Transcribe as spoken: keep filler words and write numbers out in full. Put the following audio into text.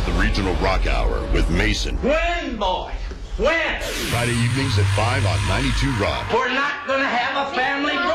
is the Regional Rock Hour with Mason. When, boy? When? Friday evenings at five on ninety-two Rock. We're not gonna have a family